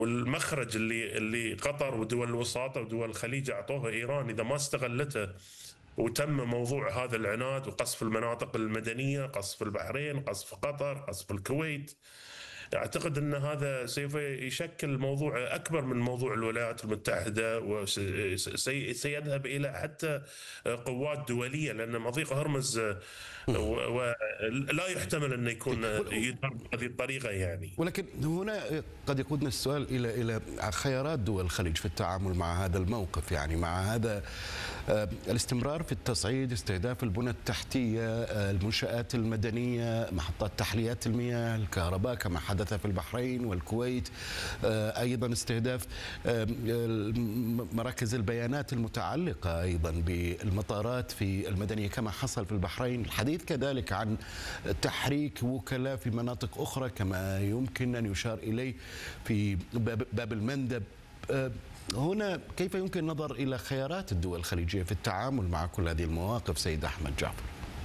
والمخرج اللي قطر ودول الوساطة ودول الخليج أعطوها إيران إذا ما استغلته، وتم موضوع هذا العناد وقصف المناطق المدنية، قصف البحرين، قصف قطر، قصف الكويت، أعتقد أن هذا سوف يشكل موضوع أكبر من موضوع الولايات المتحدة، وسيذهب إلى حتى قوات دولية، لأن مضيق هرمز ولا يحتمل أن يكون يدار بهذه الطريقة يعني. ولكن هنا قد يقودنا السؤال إلى خيارات دول الخليج في التعامل مع هذا الموقف، يعني مع هذا الاستمرار في التصعيد، استهداف البنى التحتية، المنشآت المدنية، محطات تحليات المياه، الكهرباء كما حدث في البحرين والكويت، أيضا استهداف مراكز البيانات المتعلقة أيضا بالمطارات في المدنية كما حصل في البحرين، الحديث كذلك عن تحريك وكلاء في مناطق أخرى كما يمكن أن يشار إليه في باب المندب. هنا كيف يمكن النظر إلى خيارات الدول الخليجية في التعامل مع كل هذه المواقف سيد أحمد جعفر؟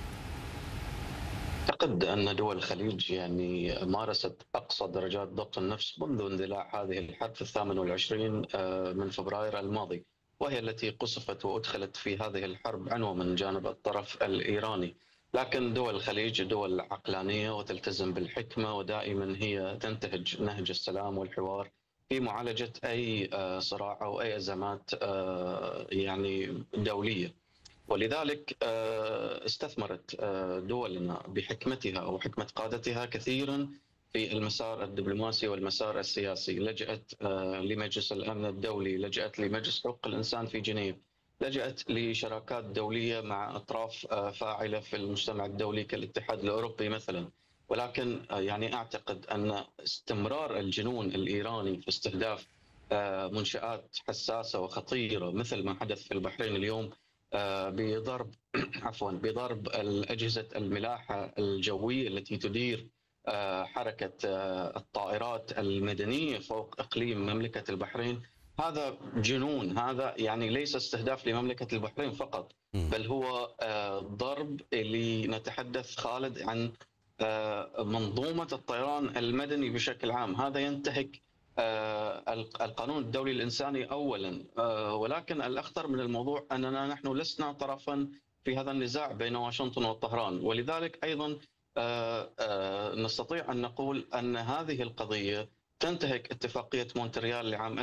أعتقد أن دول الخليج يعني مارست أقصى درجات ضبط النفس منذ اندلاع هذه الحرب في 28 من فبراير الماضي، وهي التي قصفت وأدخلت في هذه الحرب عنوة من جانب الطرف الإيراني. لكن دول الخليج دول عقلانية وتلتزم بالحكمة، ودائما هي تنتهج نهج السلام والحوار في معالجة أي صراع أو أي أزمات يعني دولية. ولذلك استثمرت دولنا بحكمتها أو حكمة قادتها كثيرا في المسار الدبلوماسي والمسار السياسي. لجأت لمجلس الأمن الدولي، لجأت لمجلس حقوق الإنسان في جنيف، لجأت لشراكات دولية مع أطراف فاعلة في المجتمع الدولي كالاتحاد الأوروبي مثلا. ولكن يعني أعتقد أن استمرار الجنون الإيراني في استهداف منشآت حساسة وخطيرة مثل ما حدث في البحرين اليوم بضرب بضرب أجهزة الملاحة الجوية التي تدير حركة الطائرات المدنية فوق إقليم مملكة البحرين، هذا جنون. هذا يعني ليس استهداف لمملكة البحرين فقط، بل هو ضرب اللي نتحدث خالد عن منظومة الطيران المدني بشكل عام. هذا ينتهك القانون الدولي الإنساني أولا، ولكن الأخطر من الموضوع أننا نحن لسنا طرفا في هذا النزاع بين واشنطن وطهران. ولذلك أيضا نستطيع أن نقول أن هذه القضية تنتهك اتفاقية مونتريال لعام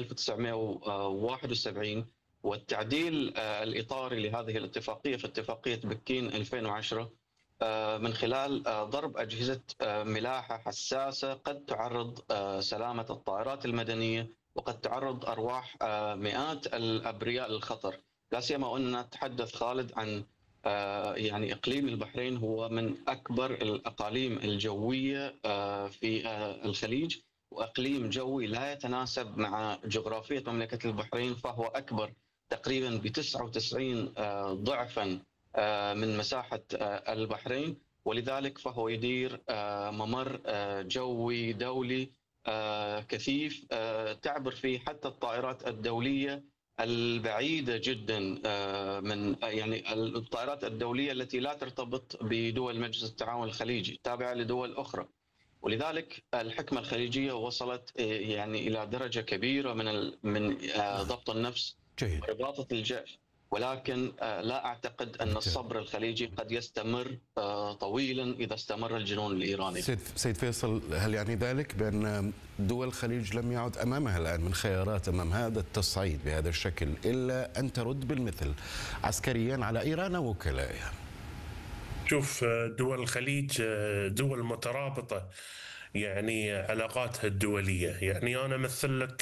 1971 والتعديل الإطاري لهذه الاتفاقية في اتفاقية بكين 2010 من خلال ضرب أجهزة ملاحة حساسة قد تعرض سلامة الطائرات المدنية وقد تعرض أرواح مئات الأبرياء للخطر. لا سيما وأننا نتحدث خالد عن يعني إقليم البحرين هو من أكبر الأقاليم الجوية في الخليج، وإقليم جوي لا يتناسب مع جغرافية مملكة البحرين، فهو أكبر تقريبا ب99 ضعفا من مساحة البحرين. ولذلك فهو يدير ممر جوي دولي كثيف تعبر فيه حتى الطائرات الدولية البعيدة جدا من يعني الطائرات الدولية التي لا ترتبط بدول مجلس التعاون الخليجي، تابعة لدول أخرى. ولذلك الحكمة الخليجية وصلت يعني إلى درجة كبيرة من ضبط النفس ورباطة الجأش. ولكن لا أعتقد أن الصبر الخليجي قد يستمر طويلا إذا استمر الجنون الإيراني. سيد فيصل، هل يعني ذلك بأن دول الخليج لم يعد أمامها الآن من خيارات أمام هذا التصعيد بهذا الشكل إلا أن ترد بالمثل عسكريا على إيران ووكلائها؟ شوف، دول الخليج دول مترابطة يعني علاقاتها الدولية. يعني أنا أمثل لك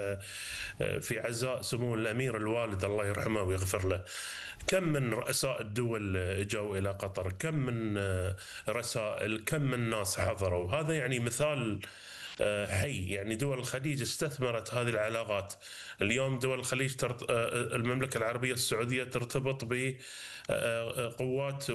في عزاء سمو الأمير الوالد الله يرحمه ويغفر له، كم من رؤساء الدول جاءوا إلى قطر، كم من رسائل، كم من ناس حضروا. هذا يعني مثال حي. يعني دول الخليج استثمرت هذه العلاقات. اليوم دول الخليج المملكة العربية السعودية ترتبط بقوات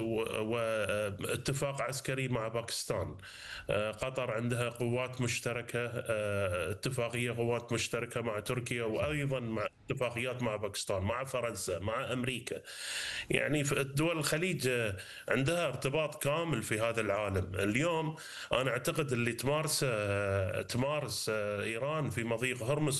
واتفاق عسكري مع باكستان. قطر عندها قوات مشتركة، اتفاقية قوات مشتركة مع تركيا، وأيضا مع اتفاقيات مع باكستان، مع فرنسا، مع أمريكا. يعني دول الخليج عندها ارتباط كامل في هذا العالم. اليوم أنا أعتقد اللي تمارسه تمارس إيران في مضيق هرمز